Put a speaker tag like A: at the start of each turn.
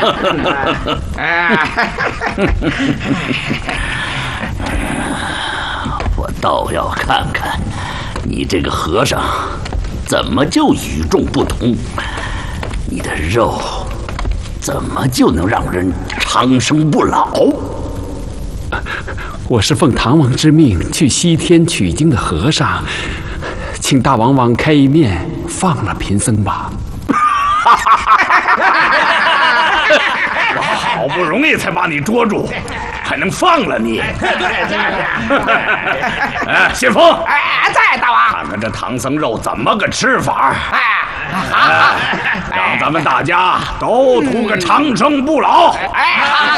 A: 我倒要看看你这个和尚怎么就与众不同，你的肉怎么就能让人长生不老？
B: 我是奉唐王之命去西天取经的和尚，请大王网开一面，放了贫僧吧。
A: 我好不容易才把你捉住，还能放了你？哎，信封，
C: 在大王。
A: 看看这唐僧肉怎么个吃法？
C: 好，
A: 让咱们大家都图个长生不老。